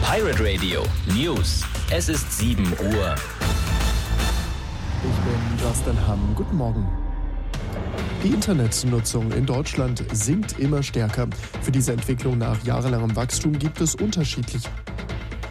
Pirate Radio News. Es ist 7 Uhr. Ich bin Justin Hamm. Guten Morgen. Die Internetnutzung in Deutschland sinkt immer stärker. Für diese Entwicklung nach jahrelangem Wachstum gibt es unterschiedliche